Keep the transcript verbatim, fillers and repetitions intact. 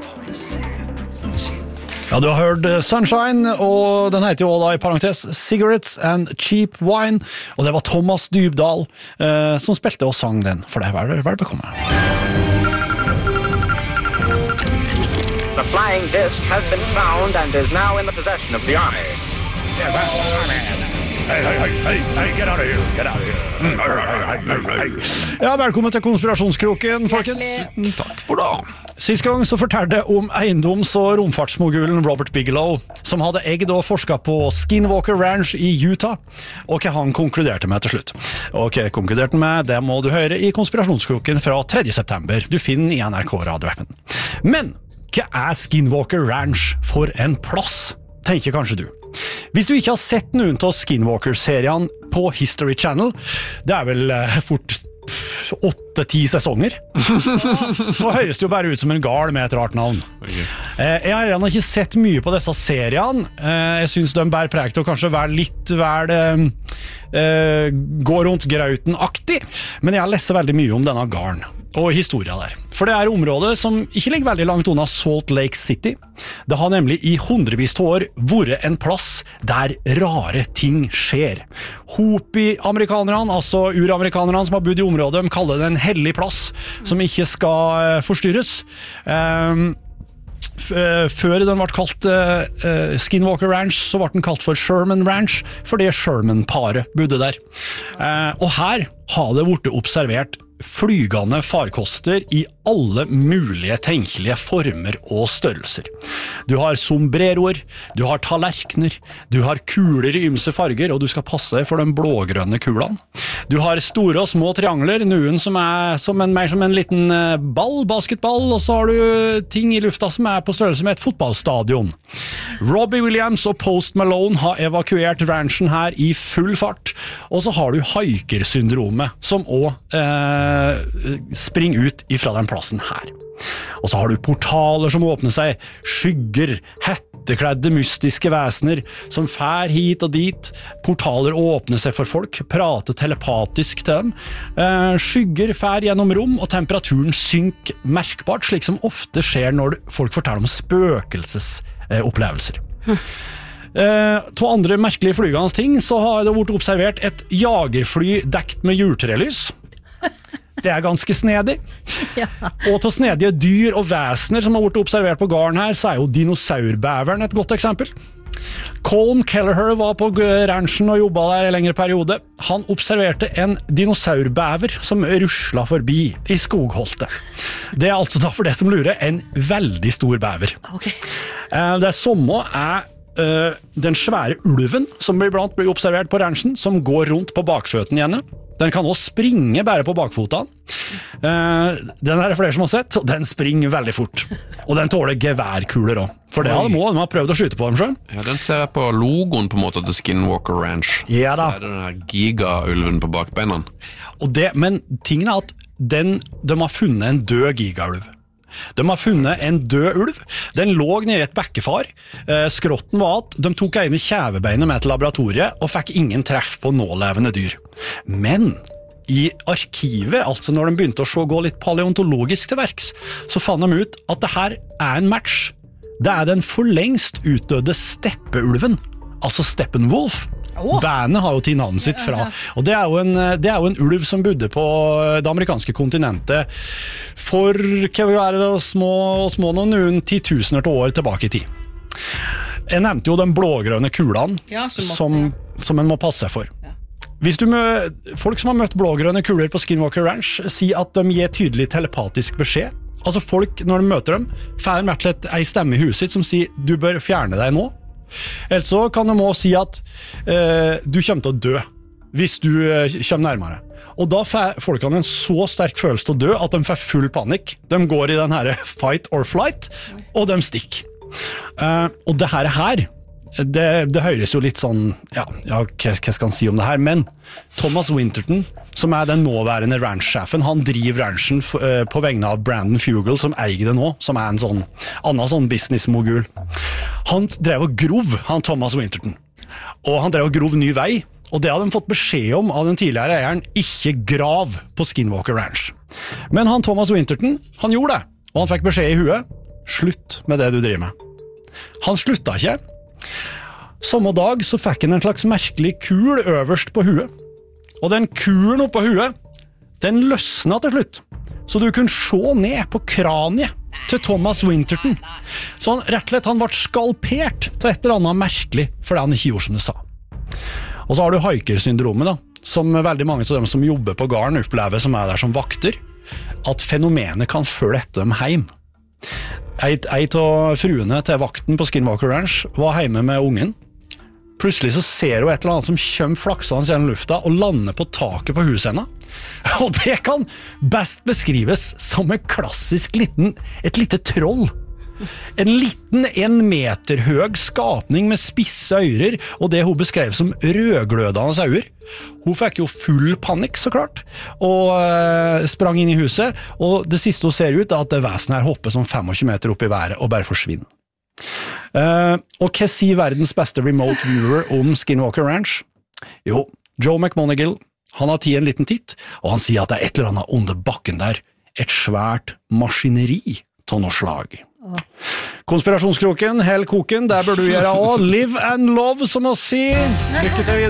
Ja, du har hørt Sunshine, og den heter jo da i parentes Cigarettes and Cheap Wine, og det var Thomas Dybdahl eh, som spilte og sang den, for det var vel bekomme. The flying disc has been found and is now in the possession of the Army. Yes, Army. Hey, hey, hey, hey, hey, get out of here, get out of here. Mm, hey, hey, hey, hey. Ja, velkommen til Konspirasjonskroken, folkens. Takk for det. Sist gang så fortalte jeg om eiendoms- og romfartsmogulen Robert Bigelow, som hadde eggd og forsket på Skinwalker Ranch i Utah, og hva han konkluderte med til slutt. Og hva konkluderte med, det må du høre i Konspirasjonskroken fra tredje september. Du finner i N R K-radioappen. Men hva er Skinwalker Ranch for en plass, tenker kanskje du. Hvis du ikke har sett noen av Skinwalker-serien på History Channel, det er vel eh, fort åtte-ti sesonger, så høres det jo bare ut som en gal med et rart navn. Okay. Eh, jeg har gjerne ikke sett mye på disse seriene. Eh, jeg synes de bærer preg til å kanskje være litt vel eh, eh, gå rundt grauten-aktig, men jeg har lest veldig mye om denne garn og historia der. For det er området som ikke ligger veldig langt unna Salt Lake City. Det har nemlig i hundrevis av år vært en plass der rare ting skjer. Hopi-amerikanerne, altså uramerikanerne som har bodd i området, de kaller det en hellig plass som ikke skal forstyrres. Um, Før den ble kalt uh, Skinwalker Ranch, så ble den kalt for Sherman Ranch, fordi Sherman-paret bodde der. Uh, og her har det vært observert flygende farkoster i alle mulige tenkelige former og størrelser. Du har sombreroer, du har tallerkener, du har kuler i ymse farger, og du skal passe deg for de blågrønne kulene. Du har store og små triangler, noen som er som en, mer som en liten ball, basketball, og så har du ting i lufta som er på størrelse med et fotballstadion. Robbie Williams og Post Malone har evakuert ranchen her i full fart, og så har du hiker-syndromet, som også eh, springer ut ifra den plassen her. Og så har du portaler som åpner seg, skygger, hettekledde mystiske væsener som fær hit og dit. Portaler åpner seg for folk, prater telepatisk til dem. Eh, skygger fær gjennom rom, og temperaturen synker merkbart, slik som ofte skjer når folk forteller om spøkelsesopplevelser. Hm. Eh, to andre merkelige flygende ting, så har det vært observert et jagerfly dekt med juletrelys. Det er ganske snedig. Ja. Og til snedige dyr og væsener som har vært observert på garden her, så er jo dinosaurbæveren et godt eksempel. Colm Kelleher var på ranchen og jobbet der i lengre periode. Han observerte en dinosaurbæver som rusla forbi i skogholtet. Det er altså da for det som lurer, en veldig stor bæver. Okay. Eh, det samme er Uh, den svære ulven som iblant blir observert på ranchen, som går rundt på bakføtten igjen. Den kan også springe bare på bakfotene. Uh, den er det flere som har sett, og den springer veldig fort. Og den tåler geværkuler også. For det hadde må, de har prøvd å skyte på dem selv. Ja, den ser jeg på logoen på en måte til Skinwalker Ranch. Ja da. Så er det den her giga-ulven på bakbeina. Og det, men tingen er at den, de har funnet en død giga-ulv. De har funnet en død ulv. Den lå nede i et bekkefar. Skrotten var at de tok ene kjevebeinet med til laboratoriet og fikk ingen treff på nålevende dyr. Men i arkivet, altså når de begynte å se gå litt paleontologisk til verks, så fant de ut at det her er en match. Det er den for lengst utdøde steppeulven, altså Steppenwolf. Oh. Bandet har jo til navnet sitt fra, og det er, jo en, det er jo en ulv som bodde på det amerikanske kontinentet for, hva vil være det, små, små noen titusener til år tilbake i tid. Jeg nevnte jo den blågrønne kulene, ja, som, som en må passe for. Ja. Hvis du mø- folk som har møtt blågrønne kuler på Skinwalker Ranch sier at de gir tydelig telepatisk beskjed. Altså folk, når de møter dem, får de rett og slett en stemme i huset sitt som sier du bør fjerne deg nå. Eller så kan de også si at eh, du kommer til å dø hvis du eh, kommer nærmere. Og da får folkene en så sterk følelse til å dø at de får full panikk. De går i den her fight or flight, og de stikker. Eh, og det her her, det, det høres jo litt sånn, ja, ja hva, hva skal han si om det her, men Thomas Winterton, som er den nåværende ranch-sjefen, han driver ranchen f- uh, på vegne av Brandon Fugal, som eier det nå, som er en sånn annen sånn business-mogul. Han drev og grov, han Thomas Winterton, og han drev og grov ny vei, og det hadde de fått beskjed om av den tidligere eieren, ikke grav på Skinwalker Ranch. Men han Thomas Winterton, han gjorde det, og han fikk beskjed i huet, slutt med det du driver med. Han slutta ikke. Samme dag så fikk han en slags merkelig kul øverst på huet. Og den kulen oppå huet, den løsna til slutt. Så du kunne se ned på kraniet til Thomas Winterton. Så han, rett og slett, han ble skalpert til et eller annet merkelig, fordi han ikke gjorde som det sa. Og så har du haiker-syndromet da, som veldig mange av dem som jobber på garden opplever som er der som vakter, at fenomenet kan følge etter dem hjem. Eit, eit av fruene til vakten på Skinwalker Ranch var hjemme med ungen. Plutselig så ser hun et eller annet som kommer flaksende gjennom lufta og lander på taket på huset henne. Og det kan best beskrives som en klassisk liten, et lite troll. En liten, en meter høg skapning med spisse øyrer, og det hun beskrev som rødglødende øyre. Hun fikk jo full panikk, så klart, og uh, sprang inn i huset, og det siste hun ser ut er at det vesenet her hopper som tjuefem meter opp i været og bare forsvinner. Uh, og hva sier verdens beste remote viewer om Skinwalker Ranch? Jo, Joe McMoneagle, han har tatt en liten titt, og han sier at det er et eller annet under bakken der, et svært maskineri av noe slag. Konspirasjonskroken, hell koken, der bør du gjøre også. Live and love, som å si. Lykke til.